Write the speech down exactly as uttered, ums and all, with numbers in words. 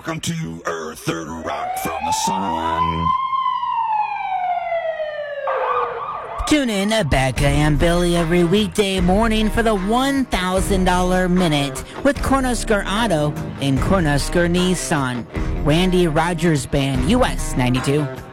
Welcome to Earth, Third Rock from the Sun. Tune in to Becca and Billy every weekday morning for the one thousand dollars Minute with Cornhusker Auto and Cornhusker Nissan. Randy Rogers Band, U S ninety-two.